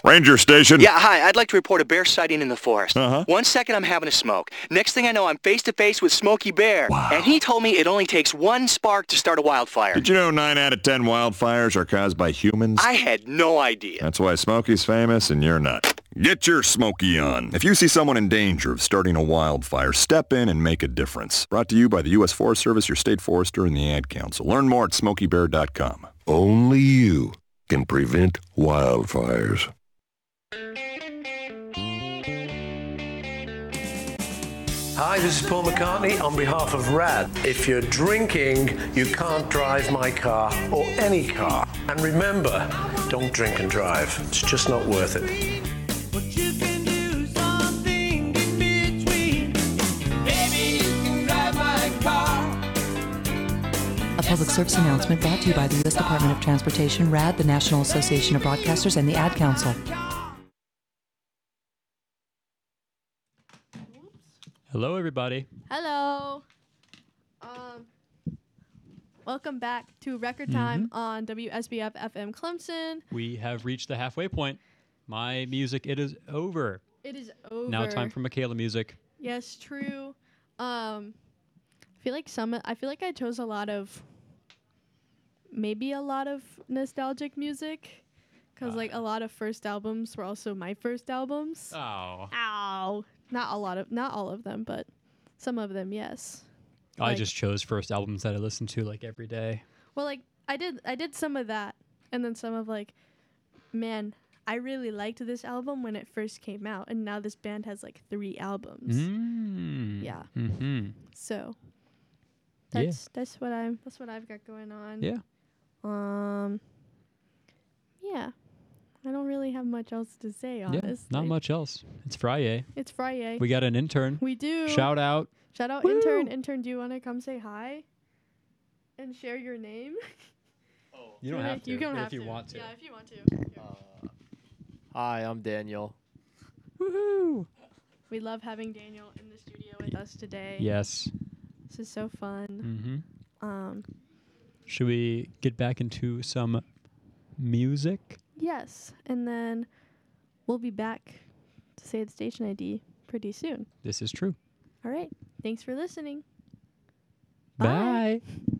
Ranger station. Yeah, hi. I'd like to report a bear sighting in the forest. Uh-huh. 1 second, I'm having a smoke. Next thing I know, I'm face-to-face with Smokey Bear. Wow. And he told me it only takes 1 spark to start a wildfire. Did you know 9 out of 10 wildfires are caused by humans? I had no idea. That's why Smokey's famous and you're not. Get your Smokey on. If you see someone in danger of starting a wildfire, step in and make a difference. Brought to you by the U.S. Forest Service, your state forester, and the Ad Council. Learn more at SmokeyBear.com. Only you can prevent wildfires. Hi, this is Paul McCartney on behalf of RAD. If you're drinking, you can't drive my car or any car. And remember, don't drink and drive. It's just not worth it. But you can do something in between. Baby, you can drive my car. A public service announcement brought to you by the U.S. Department of Transportation, RAD, the National Association of Broadcasters, and the Ad Council. Hello, everybody. Hello. Welcome back to Record Time on WSBF FM Clemson. We have reached the halfway point. My music, it is over. It is over. Now time for Michaela music. Yes, true. I feel like I chose a lot of nostalgic music, because like a lot of first albums were also my first albums. Oh. Ow. Not all of them, but some of them, yes. I just chose first albums that I listen to like every day. Well, like I did some of that, and then some of like, man, I really liked this album when it first came out, and now this band has like 3 albums. Yeah. Mm-hmm. So that's what I've got going on. Yeah. Yeah. I don't really have much else to say, honestly. Yeah, not much else. It's Friday. It's Friday. We got an intern. We do. Shout out. Shout out, Woo! intern. Intern, do you want to come say hi and share your name? You don't have to. You don't but have if you to. want to. Yeah, if you want to. Hi, I'm Daniel. Woohoo! We love having Daniel in the studio with us today. Yes. This is so fun. Mm-hmm. Should we get back into some music? Yes, and then we'll be back to say the station ID pretty soon. This is true. All right. Thanks for listening. Bye.